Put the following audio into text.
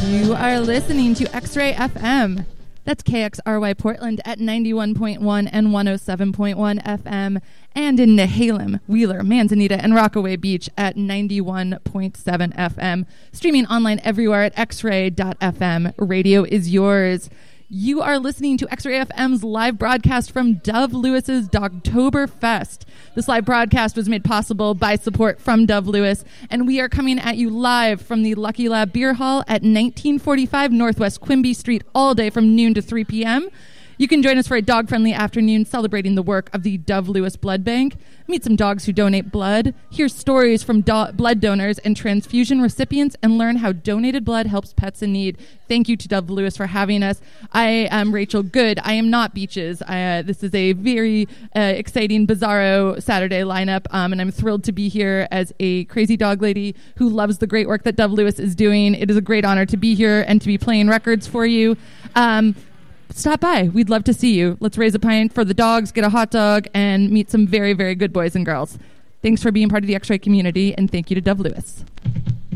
You are listening to X-Ray FM. That's KXRY Portland at 91.1 and 107.1 FM, and in Nehalem, Wheeler, Manzanita, and Rockaway Beach at 91.7 FM. Streaming online everywhere at xray.fm. Radio is yours. You are listening to X-Ray FM's live broadcast from Dove Lewis's Dogtoberfest. This live broadcast was made possible by support from Dove Lewis, and we are coming at you live from the Lucky Lab Beer Hall at 1945 Northwest Quimby Street all day from noon to 3 p.m. You can join us for a dog-friendly afternoon celebrating the work of the Dove Lewis Blood Bank. Meet some dogs who donate blood, hear stories from blood donors and transfusion recipients, and learn how donated blood helps pets in need. Thank you to Dove Lewis for having us. I am Rachel Good. I am not Beaches. This is a very exciting, bizarro Saturday lineup, and I'm thrilled to be here as a crazy dog lady who loves the great work that Dove Lewis is doing. It is a great honor to be here and to be playing records for you. Stop by. We'd love to see you. Let's raise a pint for the dogs, get a hot dog, and meet some very, very good boys and girls. Thanks for being part of the X-Ray community, and thank you to Dove Lewis.